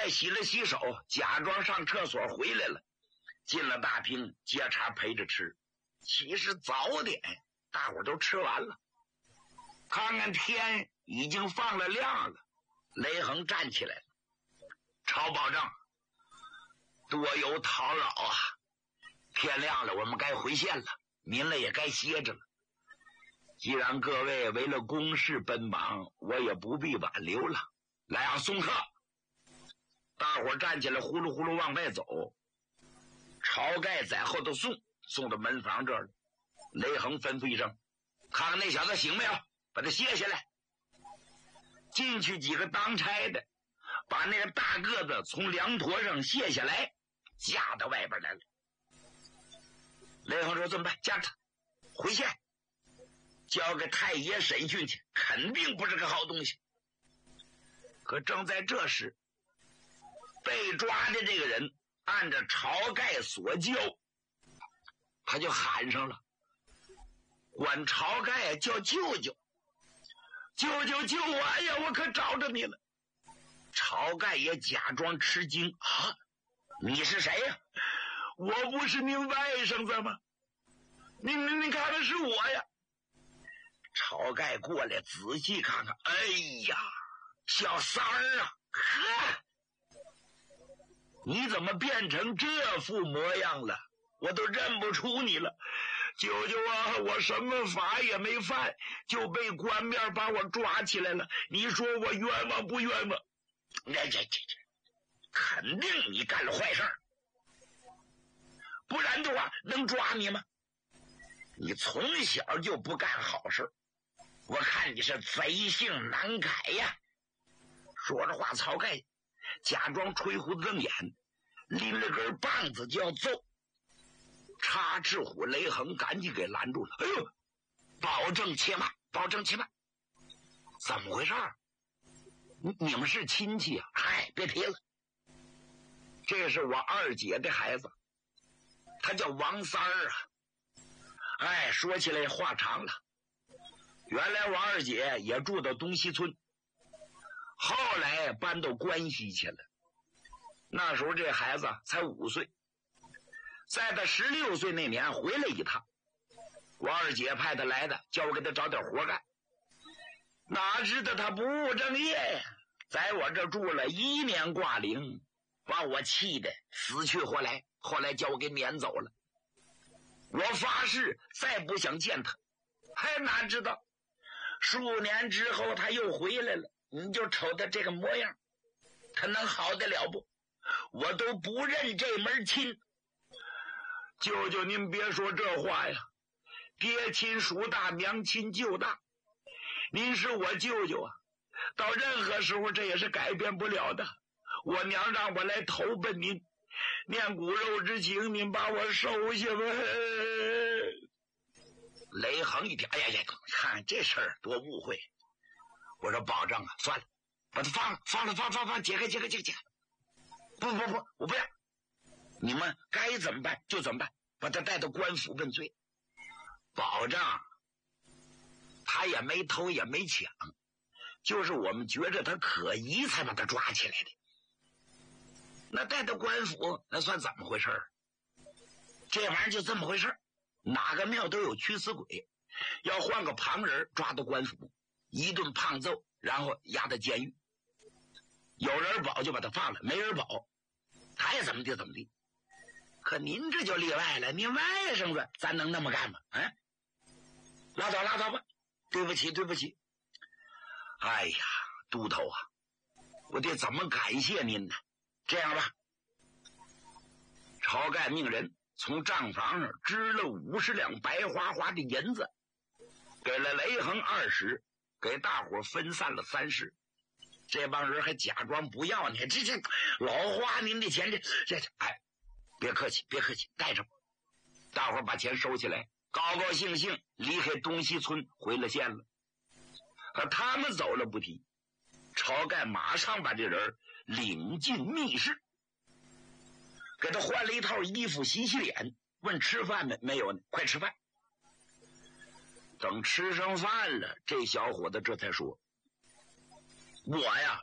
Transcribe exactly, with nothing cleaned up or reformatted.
盖洗了洗手，假装上厕所回来了，进了大厅，接茬陪着吃。其实早点大伙都吃完了，看看天已经放了亮了。雷横站起来了，曹保正，多有叨扰啊，天亮了，我们该回县了，民了也该歇着了。既然各位为了公事奔忙，我也不必挽留了。来啊，送客！大伙站起来，呼噜呼噜往外走。晁盖在后头送，送到门房这儿了。雷横吩咐一声：“看看那小子醒没有，把他卸下来。”进去几个当差的，把那个大个子从梁驼上卸下来，架到外边来了。雷横说：“怎么办？架他回县，交给太爷审讯去，肯定不是个好东西。”可正在这时，被抓的这个人按照晁盖所教，他就喊上了，管晁盖叫舅舅，舅舅救我呀，我可找着你了。晁盖也假装吃惊啊，你是谁呀？我不是您外甥子吗？您您您看的是我呀。晁盖过来仔细看看，哎呀，小三儿啊，呵，你怎么变成这副模样了？我都认不出你了。舅舅啊，我什么法也没犯，就被官面把我抓起来了，你说我冤枉不冤枉？这这这这，肯定你干了坏事，不然的话能抓你吗？你从小就不干好事，我看你是贼性难改呀。说着话，晁盖假装吹胡子瞪眼，拎了根棒子就要揍。插翅虎雷横赶紧给拦住了。哎呦，保证且慢，保证且慢，怎么回事？你你们是亲戚啊？哎，别提了，这是我二姐的孩子，他叫王三儿啊。哎，说起来话长了，原来我二姐也住到东西村，后来搬到关西去了。那时候这孩子才五岁，在他十六岁那年回来一趟，我二姐派他来的，叫我给他找点活干。哪知道他不务正业呀，在我这住了一年挂零，把我气得死去活来，后来叫我给撵走了。我发誓再不想见他。还哪知道数年之后他又回来了，你就瞅他这个模样，他能好得了不？我都不认这门亲。舅舅您别说这话呀，爹亲属大，娘亲就大，您是我舅舅啊，到任何时候这也是改变不了的。我娘让我来投奔您，念骨肉之情，您把我收下吧。雷横一听，哎呀呀，看这事儿多误会。我说保证啊，算了，把他放了，放了，放放放，解开解开解开解开。不不不，我不要，你们该怎么办就怎么办，把他带到官府问罪。保证他也没偷也没抢，就是我们觉着他可疑才把他抓起来的。那带到官府那算怎么回事？这玩意儿就这么回事，哪个庙都有驱死鬼，要换个旁人抓到官府，一顿胖揍，然后押到监狱。有人保就把他放了，没人保他也怎么地怎么地。可您这就例外了，您外甥子咱能那么干吗？啊，拉倒拉倒吧，对不起对不起。哎呀，都头啊，我得怎么感谢您呢？这样吧，晁盖命人从账房上支了五十两白花花的银子，给了雷横二十，给大伙分散了三十。这帮人还假装不要你，这这老花您的钱，这这哎，别客气别客气，带着吧。大伙把钱收起来，高高兴兴离开东西村回了县了。可他们走了不提，晁盖马上把这人领进密室，给他换了一套衣服，洗洗脸，问吃饭没？没有呢，快吃饭。等吃上饭了，这小伙子这才说，我呀